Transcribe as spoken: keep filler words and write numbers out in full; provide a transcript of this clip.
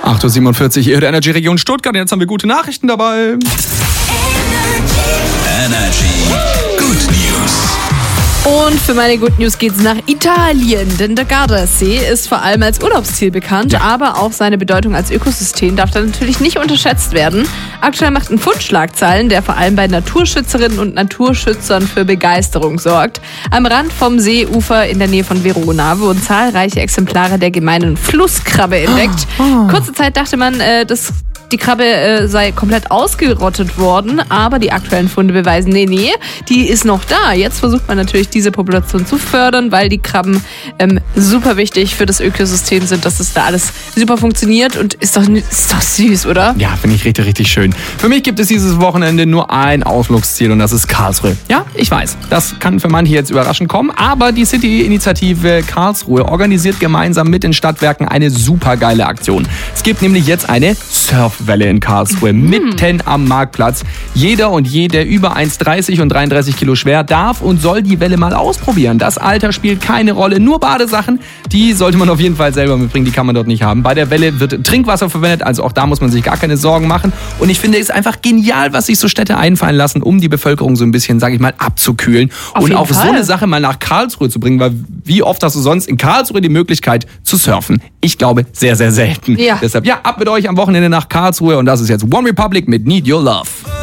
acht Uhr siebenundvierzig, Ihre Energy-Region Stuttgart. Jetzt haben wir gute Nachrichten dabei. Energy Good News. Und für meine Good News geht's nach Italien, denn der Gardasee ist vor allem als Urlaubsziel bekannt, ja. aber auch seine Bedeutung als Ökosystem darf da natürlich nicht unterschätzt werden. Aktuell macht ein Fund Schlagzeilen, der vor allem bei Naturschützerinnen und Naturschützern für Begeisterung sorgt. Am Rand vom Seeufer in der Nähe von Verona wurden zahlreiche Exemplare der gemeinen Flusskrabbe entdeckt. Oh. Kurze Zeit dachte man, äh, das Die Krabbe äh, sei komplett ausgerottet worden, aber die aktuellen Funde beweisen, nee, nee, die ist noch da. Jetzt versucht man natürlich, diese Population zu fördern, weil die Krabben ähm, super wichtig für das Ökosystem sind, dass es da alles super funktioniert und ist doch, ist doch süß, oder? Ja, finde ich richtig, richtig schön. Für mich gibt es dieses Wochenende nur ein Ausflugsziel und das ist Karlsruhe. Ja, ich weiß, das kann für manche jetzt überraschend kommen, aber die City-Initiative Karlsruhe organisiert gemeinsam mit den Stadtwerken eine super geile Aktion. Es gibt nämlich jetzt eine Surfwelle in Karlsruhe, mhm. mitten am Marktplatz. Jeder und jede über eins Komma dreißig und dreiunddreißig Kilo schwer darf und soll die Welle mal ausprobieren. Das Alter spielt keine Rolle, nur Badesachen, die sollte man auf jeden Fall selber mitbringen, die kann man dort nicht haben. Bei der Welle wird Trinkwasser verwendet, also auch da muss man sich gar keine Sorgen machen. Und ich finde es einfach genial, was sich so Städte einfallen lassen, um die Bevölkerung so ein bisschen, sage ich mal, abzukühlen. Auf und auch Fall. So eine Sache mal nach Karlsruhe zu bringen, weil wie oft hast du sonst in Karlsruhe die Möglichkeit zu surfen? Ich glaube, sehr, sehr selten. Ja. Deshalb, ja, ab mit euch am Wochenende nach Karlsruhe und das ist jetzt One Republic mit Need Your Love.